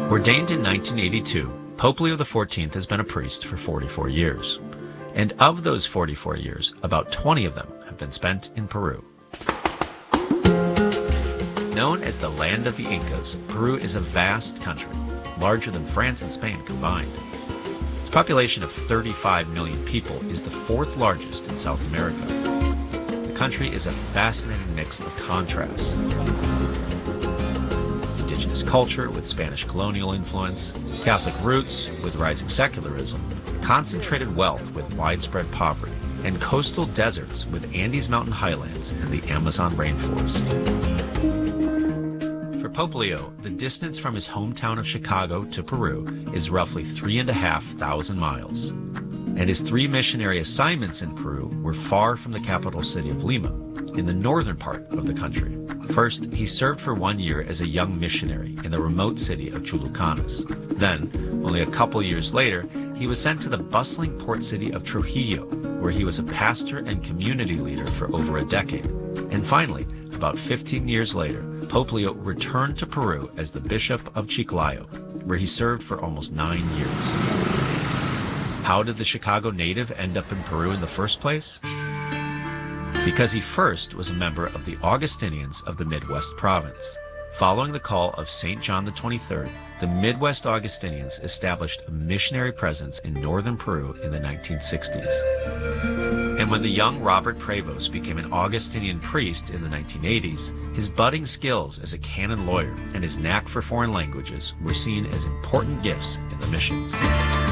Ordained in 1982, Pope Leo XIV has been a priest for 44 years. And of those 44 years, about 20 of them have been spent in Peru. Known as the land of the Incas, Peru is a vast country, larger than France and Spain combined. Its population of 35 million people is the fourth largest in South America. The country is a fascinating mix of contrasts. Indigenous culture with Spanish colonial influence, Catholic roots with rising secularism, concentrated wealth with widespread poverty, and coastal deserts with Andes mountain highlands and the Amazon rainforest. For Pope Leo, the distance from his hometown of Chicago to Peru is roughly 3,500 miles. And his 3 missionary assignments in Peru were far from the capital city of Lima, in the northern part of the country. First, he served for 1 year as a young missionary in the remote city of Chulucanas. Then, only a couple years later, he was sent to the bustling port city of Trujillo, where he was a pastor and community leader for over a decade. And finally, about 15 years later, Pope Leo returned to Peru as the Bishop of Chiclayo, where he served for almost 9 years. How did the Chicago native end up in Peru in the first place? Because he first was a member of the Augustinians of the Midwest province. Following the call of St. John XXIII, the Midwest Augustinians established a missionary presence in northern Peru in the 1960s. And when the young Robert Prevost became an Augustinian priest in the 1980s, his budding skills as a canon lawyer and his knack for foreign languages were seen as important gifts in the missions.